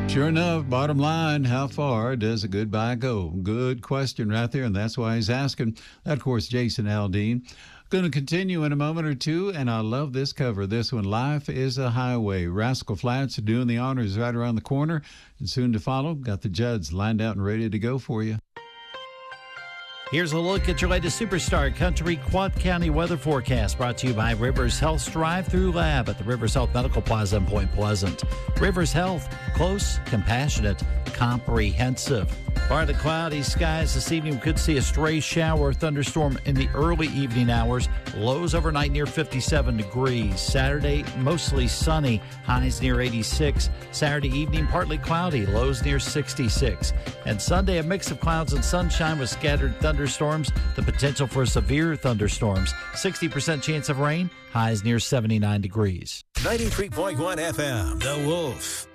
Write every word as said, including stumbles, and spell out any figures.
Sure enough, bottom line, how far does a goodbye go? Good question right there, and that's why he's asking. That, of course, Jason Aldean. Going to continue in a moment or two, and I love this cover. This one, Life is a Highway. Rascal Flatts doing the honors right around the corner, and soon to follow. Got the Judds lined out and ready to go for you. Here's a look at your latest Superstar Country Quad County weather forecast, brought to you by Rivers Health's Drive-Through Lab at the Rivers Health Medical Plaza in Point Pleasant. Rivers Health, close, compassionate, comprehensive. Partly cloudy skies this evening. We could see a stray shower or thunderstorm in the early evening hours. Lows overnight near fifty-seven degrees. Saturday, mostly sunny. Highs near eighty-six. Saturday evening, partly cloudy. Lows near sixty-six. And Sunday, a mix of clouds and sunshine with scattered thunderstorms. The potential for severe thunderstorms. sixty percent chance of rain. Highs near seventy-nine degrees. ninety-three point one F M, The Wolf.